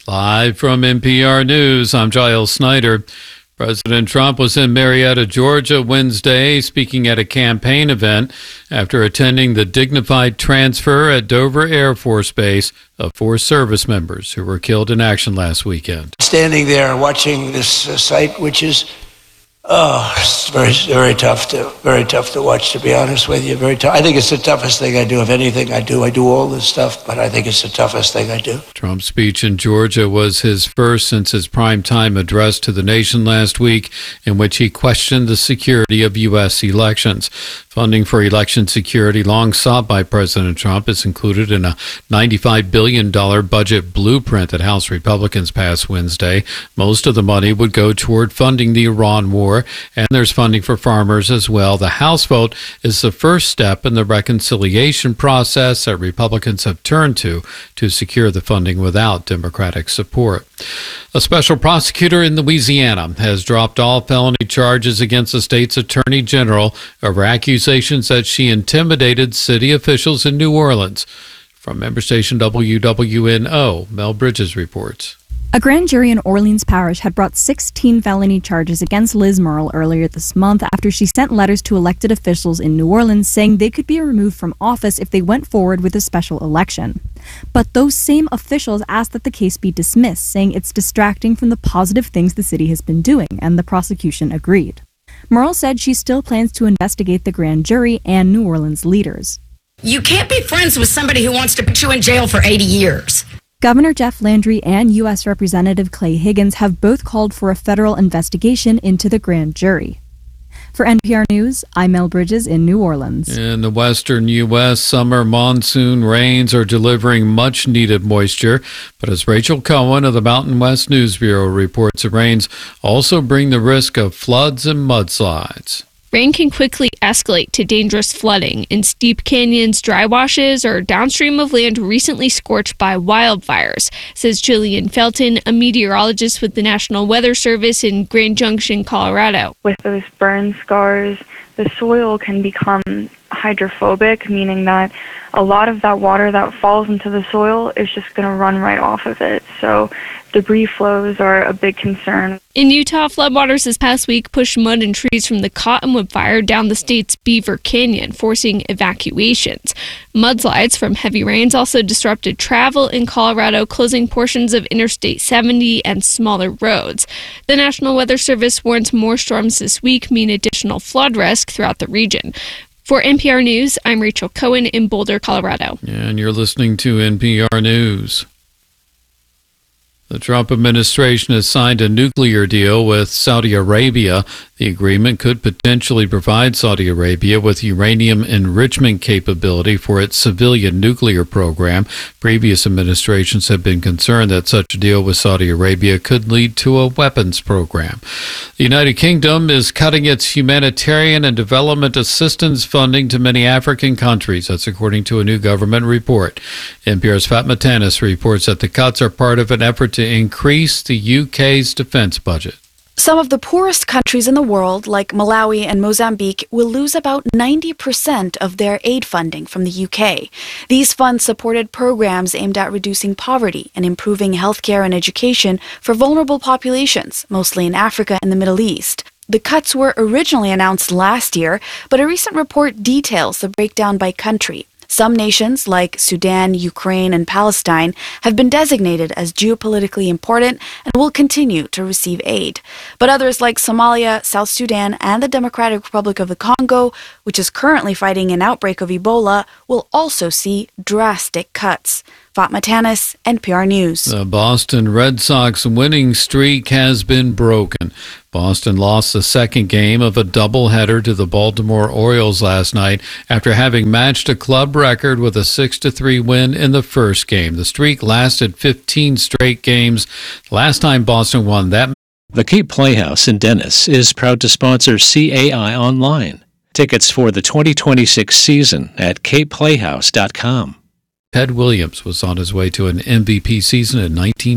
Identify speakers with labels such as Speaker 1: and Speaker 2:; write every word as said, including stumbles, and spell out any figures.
Speaker 1: Live from N P R News, I'm Giles Snyder. President Trump was in Marietta, Georgia Wednesday, speaking at a campaign event after attending the dignified transfer at Dover Air Force Base of four service members who were killed in action last weekend.
Speaker 2: Standing there watching this uh, site, which is Oh, it's very, very tough to, very tough to watch, to be honest with you. Very tough. I think it's the toughest thing I do of anything I do. I do all this stuff, but I think it's the toughest thing I do.
Speaker 1: Trump's speech in Georgia was his first since his primetime address to the nation last week, in which he questioned the security of U S elections. Funding for election security, long sought by President Trump, is included in a ninety-five billion dollars budget blueprint that House Republicans passed Wednesday. Most of the money would go toward funding the Iran war, and there's funding for farmers as well. The House vote is the first step in the reconciliation process that Republicans have turned to to secure the funding without Democratic support. A special prosecutor in Louisiana has dropped all felony charges against the state's attorney general over accusations that she intimidated city officials in New Orleans. From member station W W N O, Mel Bridges reports.
Speaker 3: A grand jury in Orleans Parish had brought sixteen felony charges against Liz Murrill earlier this month after she sent letters to elected officials in New Orleans saying they could be removed from office if they went forward with a special election. But those same officials asked that the case be dismissed, saying it's distracting from the positive things the city has been doing, and the prosecution agreed. Murrill said she still plans to investigate the grand jury and New Orleans leaders.
Speaker 4: You can't be friends with somebody who wants to put you in jail for eighty years.
Speaker 3: Governor Jeff Landry and U S Representative Clay Higgins have both called for a federal investigation into the grand jury. For N P R News, I'm Mel Bridges in New Orleans.
Speaker 1: In the western U S, summer monsoon rains are delivering much-needed moisture. But as Rachel Cohen of the Mountain West News Bureau reports, the rains also bring the risk of floods and mudslides.
Speaker 5: Rain can quickly escalate to dangerous flooding in steep canyons, dry washes, or downstream of land recently scorched by wildfires, says Jillian Felton, a meteorologist with the National Weather Service in Grand Junction, Colorado.
Speaker 6: With those burn scars, the soil can become hydrophobic, meaning that a lot of that water that falls into the soil is just going to run right off of it. So debris flows are a big concern.
Speaker 5: In Utah, floodwaters this past week pushed mud and trees from the Cottonwood Fire down the state's Beaver Canyon, forcing evacuations. Mudslides from heavy rains also disrupted travel in Colorado, closing portions of Interstate seventy and smaller roads. The National Weather Service warns more storms this week mean additional flood risk throughout the region. For N P R News, I'm Rachel Cohen in Boulder, Colorado.
Speaker 1: And you're listening to N P R News. The Trump administration has signed a nuclear deal with Saudi Arabia. The agreement could potentially provide Saudi Arabia with uranium enrichment capability for its civilian nuclear program. Previous administrations have been concerned that such a deal with Saudi Arabia could lead to a weapons program. The United Kingdom is cutting its humanitarian and development assistance funding to many African countries. That's according to a new government report. N P R's Fatma Tanis reports that the cuts are part of an effort to increase the U K's defense budget.
Speaker 7: Some of the poorest countries in the world, like Malawi and Mozambique, will lose about ninety percent of their aid funding from the U K. These funds supported programs aimed at reducing poverty and improving healthcare and education for vulnerable populations, mostly in Africa and the Middle East. The cuts were originally announced last year, but a recent report details the breakdown by country. Some nations, like Sudan, Ukraine, and Palestine, have been designated as geopolitically important and will continue to receive aid. But others, like Somalia, South Sudan, and the Democratic Republic of the Congo, which is currently fighting an outbreak of Ebola, will also see drastic cuts. Fatma Tanis, N P R News.
Speaker 1: The Boston Red Sox winning streak has been broken. Boston lost the second game of a doubleheader to the Baltimore Orioles last night after having matched a club record with a six to three win in the first game. The streak lasted fifteen straight games. Last time Boston won that.
Speaker 8: The Cape Playhouse in Dennis is proud to sponsor C A I Online. Tickets for the twenty twenty-six season at cape playhouse dot com.
Speaker 1: Ted Williams was on his way to an M V P season in nineteen